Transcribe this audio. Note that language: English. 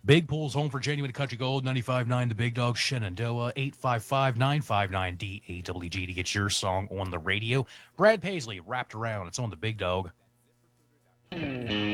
Big Pool's home for genuine country gold. 95.9 The Big Dog, Shenandoah. 855-959-DAWG to get your song on the radio. Brad Paisley, Wrapped Around. It's on The Big Dog.